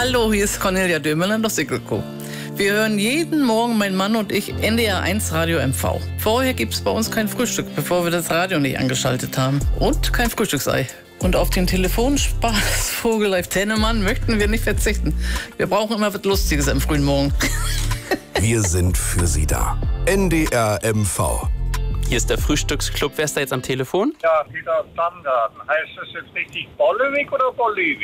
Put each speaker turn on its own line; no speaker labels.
Hallo, hier ist Cornelia Dömerland aus Sickelko. Wir hören jeden Morgen, mein Mann und ich, NDR 1 Radio MV. Vorher gibt es bei uns kein Frühstück, bevor wir das Radio nicht angeschaltet haben. Und kein Frühstücksei. Und auf den Telefonspaß Vogelleif Tennemann möchten wir nicht verzichten. Wir brauchen immer was Lustiges am frühen Morgen.
Wir sind für Sie da. NDR MV.
Hier ist der Frühstücksclub. Wer ist da jetzt am Telefon?
Ja, Peter Stammgarten. Heißt das jetzt richtig Bollewig oder Bollewig?